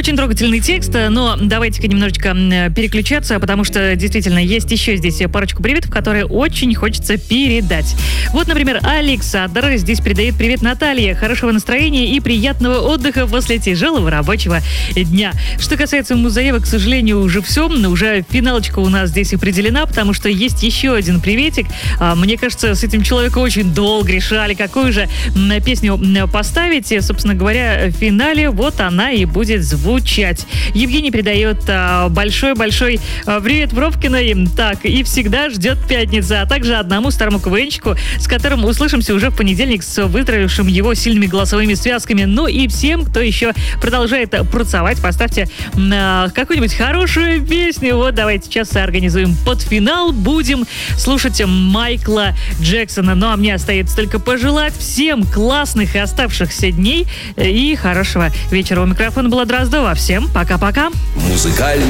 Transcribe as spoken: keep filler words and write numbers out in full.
Очень трогательный текст, но давайте-ка немножечко переключаться, потому что действительно есть еще здесь парочку приветов, которые очень хочется передать. Вот, например, Александр здесь передает привет Наталье. Хорошего настроения и приятного отдыха после тяжелого рабочего дня. Что касается музеева, к сожалению, уже все. Уже финалочка у нас здесь определена, потому что есть еще один приветик. Мне кажется, с этим человеком очень долго решали, какую же песню поставить. Собственно говоря, в финале вот она и будет звучать. Евгений передает большой-большой привет Бровкиной. Так, и всегда ждет пятница. А также одному старому КВНщику, с которым услышимся уже в понедельник, с выздоровевшим его сильными голосовыми связками. Ну и всем, кто еще продолжает процевать, поставьте э, какую-нибудь хорошую песню. Вот давайте сейчас организуем под финал. Будем слушать Майкла Джексона. Ну а мне остается только пожелать всем классных и оставшихся дней и хорошего вечера. У микрофона была Дроздова. Всем пока-пока. Музыкальный